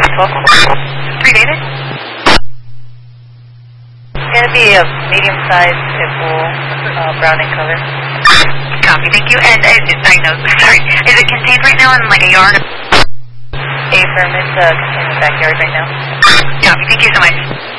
Predated? It's going to be a medium-sized pit bull, brown in color. Copy, thank you. And, I know, sorry. Is it contained right now in like a yard? Affirm, it's contained in the backyard right now. Copy, thank you so much.